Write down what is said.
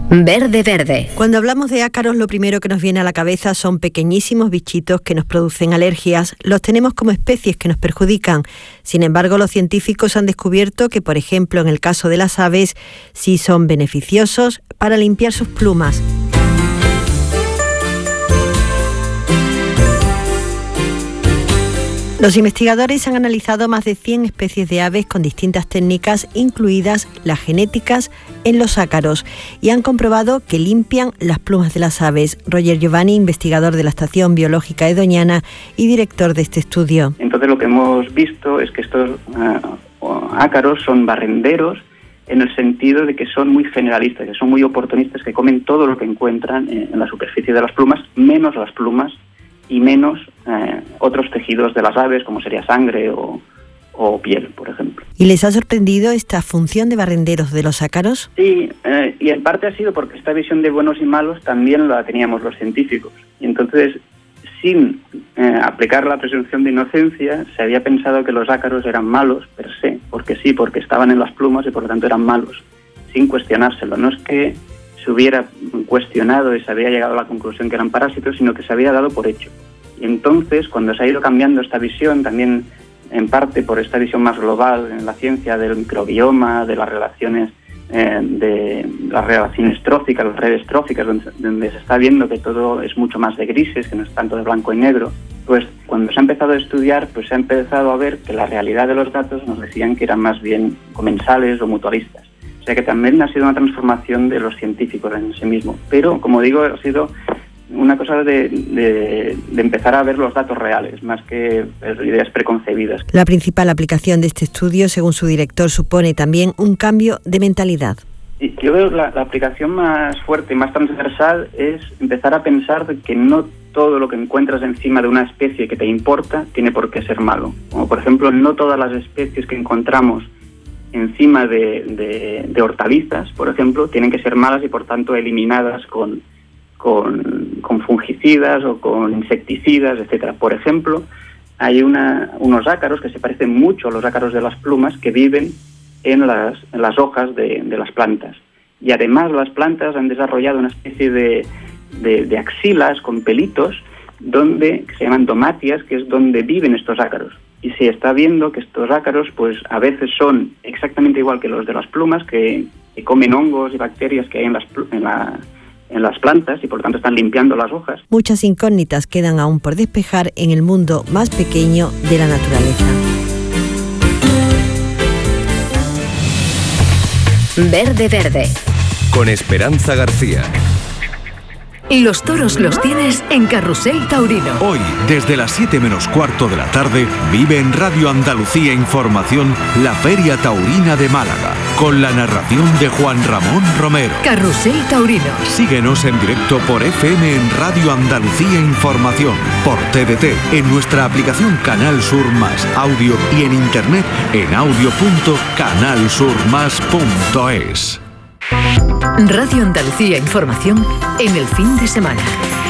Verde Verde. Cuando hablamos de ácaros, lo primero que nos viene a la cabeza son pequeñísimos bichitos que nos producen alergias. Los tenemos como especies que nos perjudican. Sin embargo, los científicos han descubierto que, por ejemplo, en el caso de las aves, sí son beneficiosos para limpiar sus plumas. Los investigadores han analizado más de 100 especies de aves con distintas técnicas, incluidas las genéticas, en los ácaros, y han comprobado que limpian las plumas de las aves. Roger Giovanni, investigador de la Estación Biológica de Doñana y director de este estudio. Entonces lo que hemos visto es que estos ácaros son barrenderos en el sentido de que son muy generalistas, que son muy oportunistas, que comen todo lo que encuentran en la superficie de las plumas, menos las plumas y menos otros tejidos de las aves, como sería sangre o piel, por ejemplo. ¿Y les ha sorprendido esta función de barrenderos de los ácaros? Sí, y en parte ha sido porque esta visión de buenos y malos también la teníamos los científicos. Y entonces, sin aplicar la presunción de inocencia, se había pensado que los ácaros eran malos per se, porque sí, porque estaban en las plumas y por lo tanto eran malos, sin cuestionárselo. No es que se hubiera cuestionado y se había llegado a la conclusión que eran parásitos, sino que se había dado por hecho. Y entonces, cuando se ha ido cambiando esta visión, también en parte por esta visión más global en la ciencia del microbioma, de las relaciones tróficas, las redes tróficas, donde se está viendo que todo es mucho más de grises, que no es tanto de blanco y negro, pues cuando se ha empezado a estudiar, pues se ha empezado a ver que la realidad de los datos nos decían que eran más bien comensales o mutualistas. O sea que también ha sido una transformación de los científicos en sí mismo. Pero, como digo, ha sido una cosa de empezar a ver los datos reales, más que ideas preconcebidas. La principal aplicación de este estudio, según su director, supone también un cambio de mentalidad. Y yo veo la aplicación más fuerte y más transversal es empezar a pensar que no todo lo que encuentras encima de una especie que te importa tiene por qué ser malo. Como, por ejemplo, no todas las especies que encontramos encima de hortalizas, por ejemplo, tienen que ser malas y por tanto eliminadas con fungicidas o con insecticidas, etcétera. Por ejemplo, hay unos ácaros que se parecen mucho a los ácaros de las plumas que viven en las hojas de las plantas. Y además las plantas han desarrollado una especie de axilas con pelitos que se llaman domatias, que es donde viven estos ácaros. Y se está viendo que estos ácaros pues a veces son exactamente igual que los de las plumas, que comen hongos y bacterias que hay en las plantas y por tanto están limpiando las hojas. Muchas incógnitas quedan aún por despejar en el mundo más pequeño de la naturaleza. Verde Verde. Con Esperanza García. Los toros los tienes en Carrusel Taurino. Hoy, desde las 7 menos cuarto de la tarde, vive en Radio Andalucía Información la Feria Taurina de Málaga, con la narración de Juan Ramón Romero. Carrusel Taurino. Síguenos en directo por FM en Radio Andalucía Información, por TDT, en nuestra aplicación Canal Sur Más Audio y en internet en audio.canalsurmas.es. Radio Andalucía Información en el fin de semana.